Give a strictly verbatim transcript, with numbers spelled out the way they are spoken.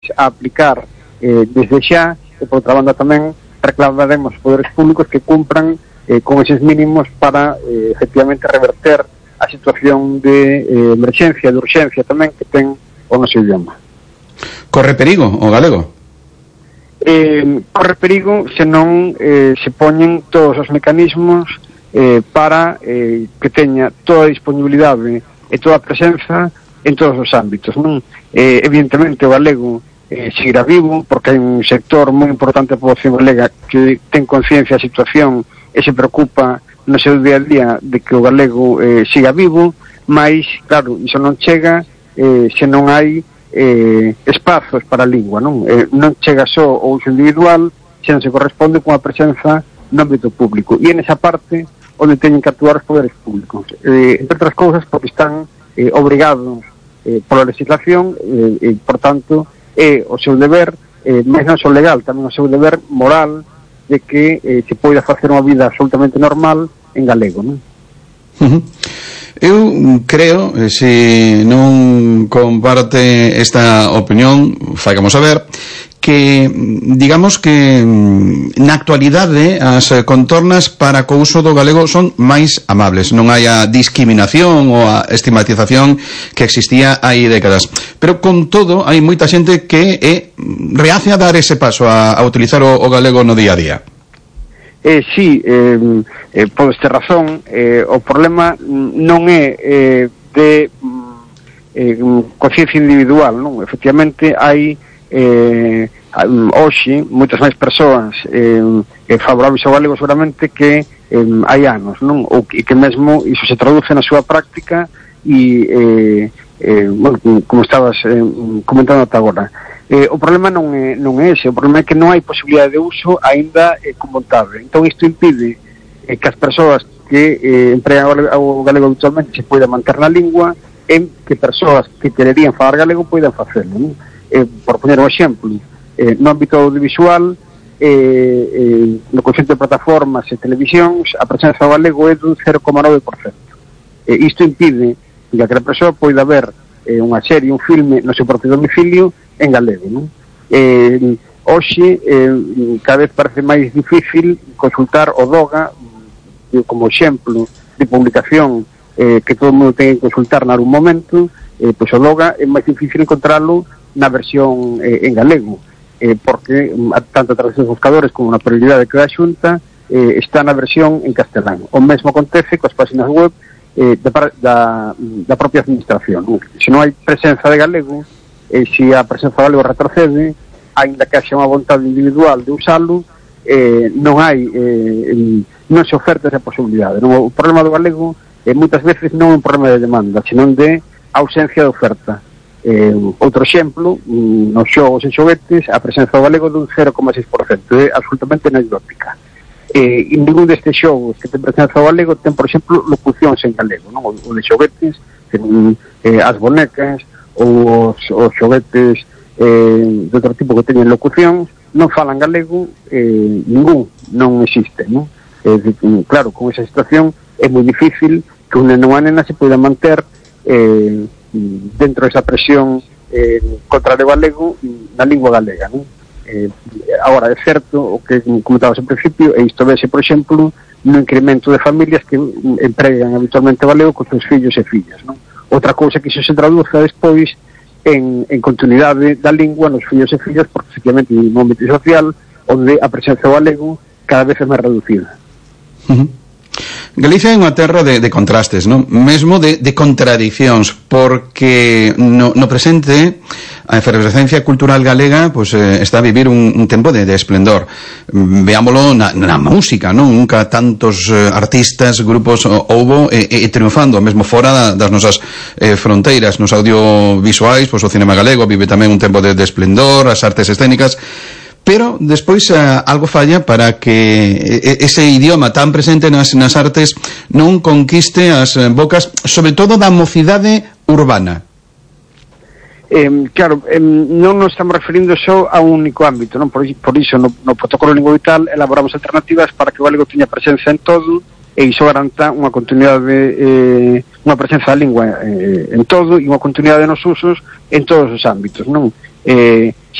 a aplicar eh, desde xa, e por outra banda tamén reclamaremos aos poderes públicos que cumpran eh, con eses mínimos para eh, efectivamente reverter a situación de eh, emerxencia, de urxencia tamén que ten o noso idioma. Corre perigo o galego? Eh, corre perigo se non eh, se poñen todos os mecanismos eh, para eh, que teña toda a disponibilidade e toda a presenza en todos os ámbitos, non? Eh, evidentemente o galego eh, seguirá vivo porque hai un sector moi importante da poboación galega que ten conciencia da situación e se preocupa no seu día a día de que o galego eh, siga vivo, mas, claro, iso non chega eh, se non hai eh, espazos para a lingua, non? Eh, non chega só o uso individual, se non se corresponde con a presenza no ámbito público. E en esa parte onde teñen que actuar os poderes públicos. Eh, entre outras cousas, porque están eh, obrigados eh, pola legislación, eh, e, por tanto, é o seu deber, eh, máis non só legal, tamén o seu deber moral, de que eh, se poida facer unha vida absolutamente normal en galego, non? Uh-huh. Eu creo, se non comparte esta opinión, faigamos saber, que, digamos que na actualidade as contornas para co uso do galego son máis amables, non hai a discriminación ou a estigmatización que existía hai décadas, pero con todo hai moita xente que é reacia a dar ese paso a, a utilizar o, o galego no día a día. Eh, sí, eh, eh, podes ter razón, eh, o problema non é eh, de eh, conciencia individual, non? Efectivamente hai eh, hoxe moitas máis persoas eh, favorables ao galego seguramente que eh, hai anos, non? Ou que, que mesmo iso se traduce na súa práctica e eh, eh, bueno, como estabas eh, comentando ata agora. Eh, o problema non é, non é ese, o problema é que non hai posibilidade de uso aínda eh, con vontade. Entón isto impide eh, que as persoas que eh, empregan o galego habitualmente se poida manter na lingua, en que persoas que quererían falar galego poidan facelo, non? Eh, por poñer un exemplo, eh, no ámbito audiovisual, eh, eh, no conxunto de plataformas e televisións, a presenza do galego é dun cero coma nove por cento. Eh, isto impide que a persoa poida ver eh, unha serie, un filme no seu propio domicilio en galego, non? Eh, hoxe, eh, cada vez parece máis difícil consultar o DOGA eh, como exemplo de publicación eh, que todo o mundo ten que consultar en algún momento, eh, pois o DOGA é máis difícil encontrarlo na versión eh, en galego, eh, porque tanto a través dos buscadores como na prioridade que dá a Xunta eh, está na versión en castelán. O mesmo acontece coas páginas web eh, da, da, da propia administración, non? Se non hai presenza de galego, e se a presenza do galego retrocede, ainda que haxa unha vontade individual de usalo, eh, non hai eh, non se oferta esa posibilidade, non? O problema do galego eh, moitas veces non é un problema de demanda, senón de ausencia de oferta. Eh, outro exemplo, nos xogos e xoguetes, a presenza do galego dun cero coma seis por cento, é absolutamente anecdótica. Eh, e ningún destes xogos que ten presenza do galego ten, por exemplo, locucións en galego, non? O de xoguetes, ten, eh, as bonecas ou os, os xoguetes eh, de outro tipo que teñen locucións non falan galego, eh, ningún non existe, non? Eh, claro, con esa situación é moi difícil que un neno ou unha nena se poida manter eh, dentro desa presión eh, contra o galego na lingua galega, non? Eh, agora, é certo o que comentabas ao principio, e isto vese, por exemplo, no incremento de familias que empregan habitualmente o galego con seus fillos e fillas, non? Outra cousa que iso se traduza despois en, en continuidade da lingua nos fillos e fillas, porque efectivamente no ámbito social onde a presenza do galego cada vez é máis reducida. Uh-huh. Galicia é unha terra de, de contrastes, non? Mesmo de, de contradicións, porque no, no presente a efervescencia cultural galega pues, eh, está a vivir un, un tempo de, de esplendor. Veámoslo na, na música, non? Nunca tantos eh, artistas, grupos houbo e, e triunfando, mesmo fora das nosas eh, fronteiras, nos audiovisuais, pues, o cinema galego vive tamén un tempo de, de esplendor, as artes escénicas. Pero despois uh, algo falla para que ese idioma tan presente nas, nas artes non conquiste as bocas, sobre todo da mocidade urbana. Eh, claro, eh, non nos estamos referindo só a un único ámbito, non? Por, por iso no, no protocolo lingua vital elaboramos alternativas para que o galego teña presenza en todo e iso garanta unha continuidade, eh, unha presenza da lingua eh, en todo e unha continuidade nos usos en todos os ámbitos, non? Eh,